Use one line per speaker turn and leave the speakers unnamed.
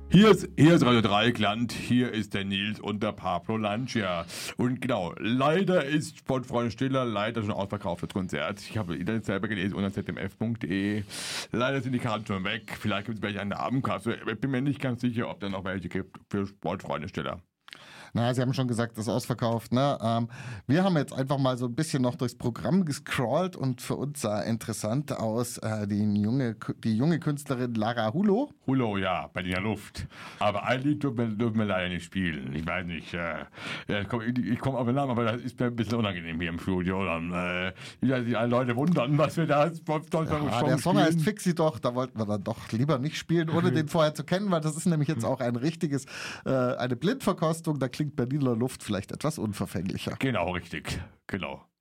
Hier ist Radio Dreieckland, hier ist der Nils und der Pablo Lancia. Und genau, leider ist Sportfreunde Stiller leider schon ausverkauft, das Konzert. Ich habe Internet selber gelesen unter zmf.de. Leider sind die Karten schon weg. Vielleicht gibt es welche an der Abendkasse. Ich bin mir nicht ganz sicher, ob da noch welche gibt für Sportfreunde Stiller.
Na, Sie haben schon gesagt, das ist ausverkauft. Ne? Wir haben jetzt einfach mal so ein bisschen noch durchs Programm gescrollt und für uns sah interessant aus die junge Künstlerin Lara Hulo.
Hulo, ja, bei der Luft. Aber ein Lied dürfen wir leider nicht spielen. Ich weiß nicht, ich komme auf den Namen, aber das ist mir ein bisschen unangenehm hier im Studio. Dann, die alle Leute wundern, was wir da
der Song heißt Fixi doch, da wollten wir dann doch lieber nicht spielen, ohne den vorher zu kennen, weil das ist nämlich jetzt auch eine Blindverkostung, da klingt Berliner Luft vielleicht etwas unverfänglicher.
Genau, richtig, genau.